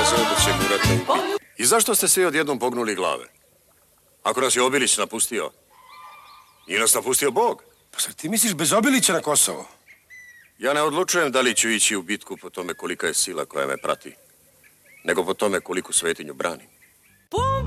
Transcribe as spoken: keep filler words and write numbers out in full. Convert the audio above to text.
kazao da će Murata ubiti. I zašto ste svi odjednom pognuli glave? Ako nas je Obilić napustio, nije nas napustio Bog. Pa sad ti misliš bez Obilića na Kosovo? Ja ne odlučujem da li ću ići u bitku po tome kolika je sila koja me prati, nego po tome koliku svetinju branim.